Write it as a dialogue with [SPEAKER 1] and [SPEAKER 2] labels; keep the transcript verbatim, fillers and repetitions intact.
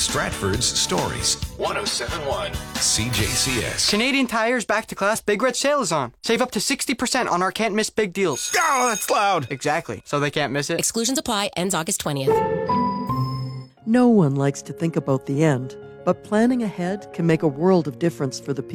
[SPEAKER 1] Stratford's Stories. one oh seven point one C J C S.
[SPEAKER 2] Canadian Tire's back to class Big Red Sale is on. Save up to sixty percent on our can't miss big deals.
[SPEAKER 1] Oh, that's loud.
[SPEAKER 2] Exactly. So they can't miss it.
[SPEAKER 3] Exclusions apply. Ends August twentieth.
[SPEAKER 4] No one likes to think about the end, but planning ahead can make a world of difference for the people.